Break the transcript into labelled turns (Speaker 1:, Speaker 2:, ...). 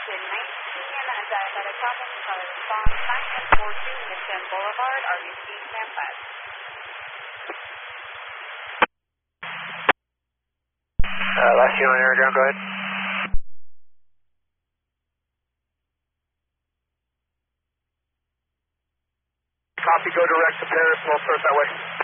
Speaker 1: to 19, diabetic traffic, solid response, 942 Mission Boulevard, RUC standby.
Speaker 2: Last you on aerodrome, go ahead. Copy, go direct to Paris, we'll start that way.